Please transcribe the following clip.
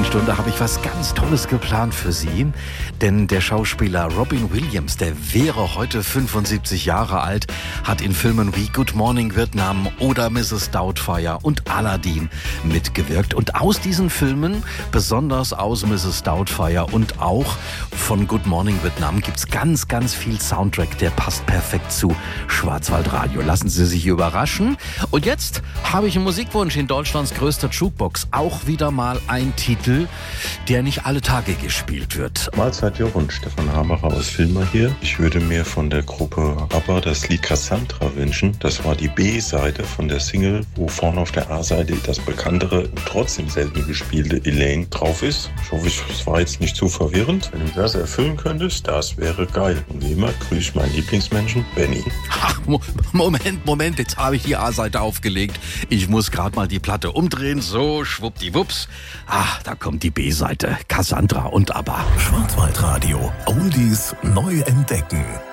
nächsten Stunde habe ich was ganz Tolles geplant für Sie. Denn der Schauspieler Robin Williams, der wäre heute 75 Jahre alt, hat in Filmen wie Good Morning Vietnam oder Mrs. Doubtfire und Aladdin mitgewirkt. Und aus diesen Filmen, besonders aus Mrs. Doubtfire und auch von Good Morning Vietnam, gibt's ganz, ganz viel Soundtrack, der passt perfekt zu Schwarzwaldradio. Lassen Sie sich überraschen. Und jetzt habe ich einen Musikwunsch in Deutschlands größter Jukebox. Auch wieder mal ein Titel, der nicht alle Tage gespielt wird. Mahlzeit Jochen, Stefan Hamacher aus Filmer hier. Ich würde mir von der Gruppe ABBA das Lied Cassandra wünschen. Das war die B-Seite von der Single, wo vorne auf der A-Seite das bekanntere und trotzdem selten gespielte Elaine drauf ist. Ich hoffe, es war jetzt nicht zu verwirrend. Wenn du das erfüllen könntest, das wäre geil. Und wie immer grüße ich meinen Lieblingsmenschen, Benny. Ach, Moment, jetzt habe ich die A-Seite aufgelegt. Ich muss gerade mal die Platte umdrehen. So, schwuppdiwupps. Da kommt die B-Seite. Cassandra und ABBA. Schwarzwaldradio. Oldies neu entdecken.